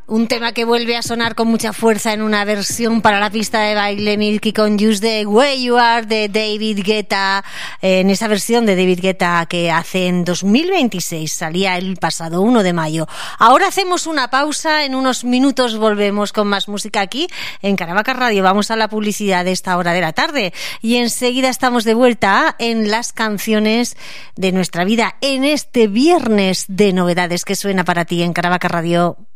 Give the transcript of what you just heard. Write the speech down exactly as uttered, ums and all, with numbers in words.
Un tema que vuelve a sonar con mucha fuerza en una versión para la pista de baile Milky con Use the Way You Are de David Guetta, en esa versión de David Guetta que hace en dos mil veintiséis, salía el pasado uno de mayo. Ahora hacemos una pausa, en unos minutos volvemos con más música aquí en Caravaca Radio. Vamos a la publicidad de esta hora de la tarde y enseguida estamos de vuelta en las canciones de nuestra vida en este viernes de novedades que suena para ti en Caravaca Radio.